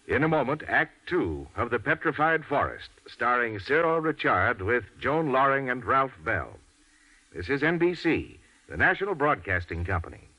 In a moment, Act Two of The Petrified Forest, starring Cyril Richard with Joan Loring and Ralph Bell. This is NBC, the National Broadcasting Company.